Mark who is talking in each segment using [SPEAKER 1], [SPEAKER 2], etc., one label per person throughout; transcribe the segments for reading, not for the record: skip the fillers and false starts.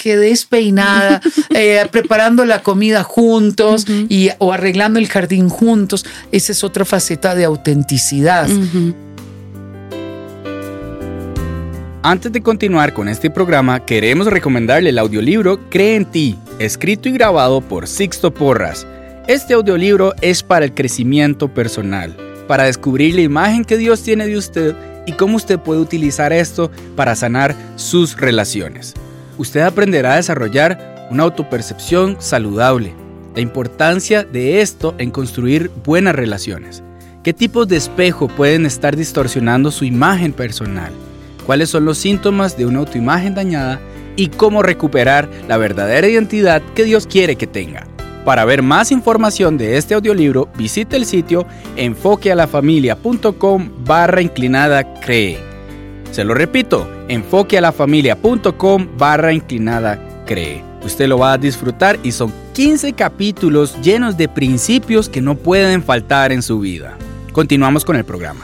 [SPEAKER 1] maquillaje, despeinada, preparando la comida juntos o arreglando el jardín juntos. Esa es otra faceta de autenticidad.
[SPEAKER 2] Antes de continuar con este programa, queremos recomendarle el audiolibro Cree en ti, escrito y grabado por Sixto Porras. Este audiolibro es para el crecimiento personal, para descubrir la imagen que Dios tiene de usted y cómo usted puede utilizar esto para sanar sus relaciones. Usted aprenderá a desarrollar una autopercepción saludable, la importancia de esto en construir buenas relaciones, qué tipos de espejo pueden estar distorsionando su imagen personal, cuáles son los síntomas de una autoimagen dañada y cómo recuperar la verdadera identidad que Dios quiere que tenga. Para ver más información de este audiolibro, visite el sitio enfoquealafamilia.com/cree. Se lo repito, enfoquealafamilia.com/cree. Usted lo va a disfrutar y son 15 capítulos llenos de principios que no pueden faltar en su vida. Continuamos con el programa.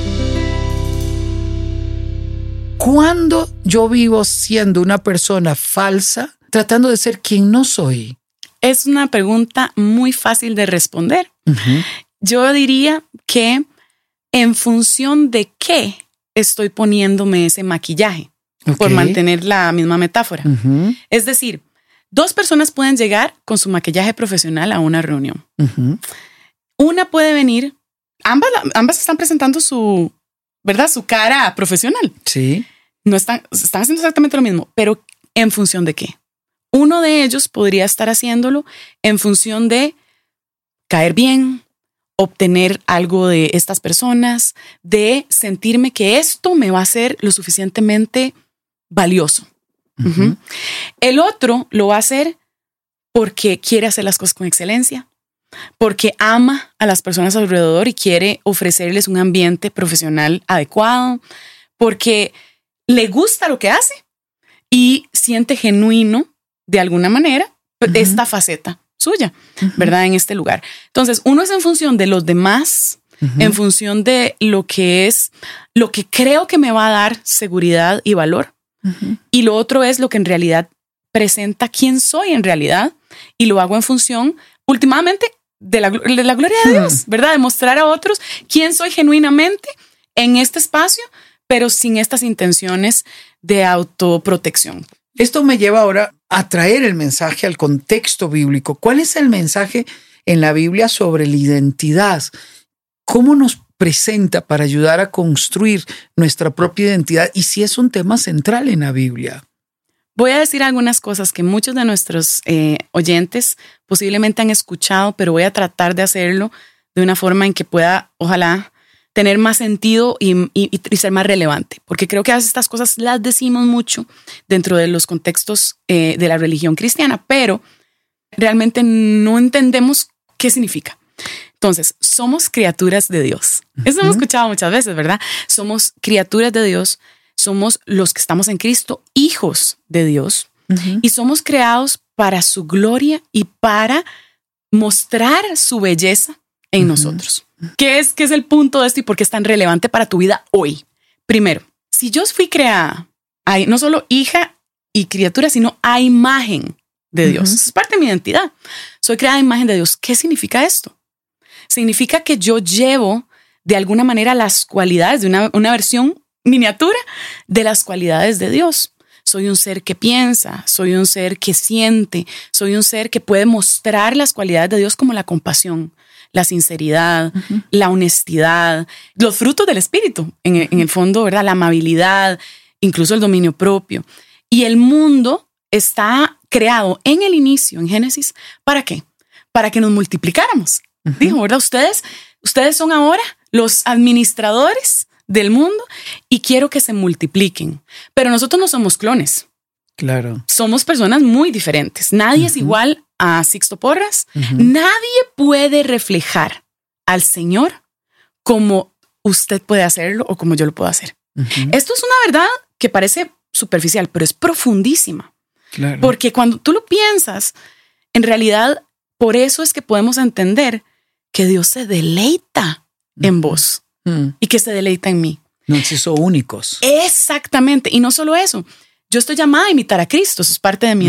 [SPEAKER 1] ¿Cuándo yo vivo siendo una persona falsa, tratando de ser quien no soy?
[SPEAKER 3] Es una pregunta muy fácil de responder. Yo diría que en función de qué estoy poniéndome ese maquillaje, por mantener la misma metáfora. Es decir, dos personas pueden llegar con su maquillaje profesional a una reunión. Una puede venir, ambas están presentando su cara profesional.
[SPEAKER 1] Sí.
[SPEAKER 3] No están haciendo exactamente lo mismo, pero ¿en función de qué? Uno de ellos podría estar haciéndolo en función de caer bien, obtener algo de estas personas, de sentirme que esto me va a hacer lo suficientemente valioso. El otro lo va a hacer porque quiere hacer las cosas con excelencia, porque ama a las personas alrededor y quiere ofrecerles un ambiente profesional adecuado, porque le gusta lo que hace y siente genuino de alguna manera esta faceta suya, ¿verdad? En este lugar. Entonces, uno es en función de los demás, en función de lo que creo que me va a dar seguridad y valor. Y lo otro es lo que en realidad presenta quién soy en realidad, y lo hago en función, últimamente, de la gloria de Dios, ¿verdad? De mostrar a otros quién soy genuinamente en este espacio, pero sin estas intenciones de autoprotección.
[SPEAKER 1] Esto me lleva ahora a traer el mensaje al contexto bíblico. ¿Cuál es el mensaje en la Biblia sobre la identidad? ¿Cómo nos presenta para ayudar a construir nuestra propia identidad? Y si es un tema central en la Biblia.
[SPEAKER 3] Voy a decir algunas cosas que muchos de nuestros oyentes posiblemente han escuchado, pero voy a tratar de hacerlo de una forma en que pueda, ojalá, tener más sentido y ser más relevante. Porque creo que a veces estas cosas las decimos mucho dentro de los contextos de la religión cristiana, pero realmente no entendemos qué significa. Entonces, somos criaturas de Dios. Eso hemos escuchado muchas veces, ¿verdad? Somos criaturas de Dios, somos los que estamos en Cristo, hijos de Dios, y somos creados para su gloria y para mostrar su belleza en nosotros. ¿Qué es el punto de esto y por qué es tan relevante para tu vida hoy? Primero, si yo fui creada, no solo hija y criatura, sino a imagen de Dios. Es parte de mi identidad. Soy creada a imagen de Dios. ¿Qué significa esto? Significa que yo llevo de alguna manera las cualidades de una versión miniatura de las cualidades de Dios. Soy un ser que piensa, soy un ser que siente, soy un ser que puede mostrar las cualidades de Dios como la compasión, la sinceridad, la honestidad, los frutos del espíritu, en el fondo, ¿verdad? La amabilidad, incluso el dominio propio. Y el mundo está creado en el inicio, en Génesis, ¿para qué? Para que nos multiplicáramos. Dijo, ¿verdad? Ustedes son ahora los administradores del mundo y quiero que se multipliquen. Pero nosotros no somos clones.
[SPEAKER 1] Claro.
[SPEAKER 3] Somos personas muy diferentes. Nadie es igual a Sixto Porras. Nadie puede reflejar al Señor como usted puede hacerlo o como yo lo puedo hacer. Esto es una verdad que parece superficial, pero es profundísima.
[SPEAKER 1] Claro.
[SPEAKER 3] Porque cuando tú lo piensas, en realidad, por eso es que podemos entender que Dios se deleita en vos y que se deleita en mí.
[SPEAKER 1] Nos hizo únicos.
[SPEAKER 3] Exactamente. Y no solo eso. Yo estoy llamada a imitar a Cristo. Eso es parte de mi